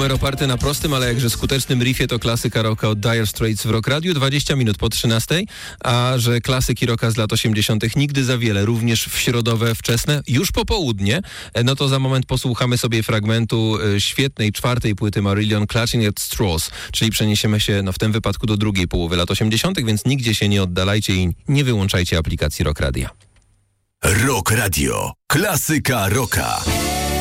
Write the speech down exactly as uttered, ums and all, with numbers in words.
numer oparty na prostym, ale jakże skutecznym riffie to klasyka rocka od Dire Straits w Rock Radiu, dwadzieścia minut po trzynastej, a że klasyki rocka z lat osiemdziesiątych nigdy za wiele, również w środowe wczesne, już po południe, no to za moment posłuchamy sobie fragmentu świetnej czwartej płyty Marillion, Clutching at Straws, czyli przeniesiemy się no w tym wypadku do drugiej połowy lat osiemdziesiątych, więc nigdzie się nie oddalajcie i nie wyłączajcie aplikacji Rock Radia. Rock Radio. Klasyka rocka.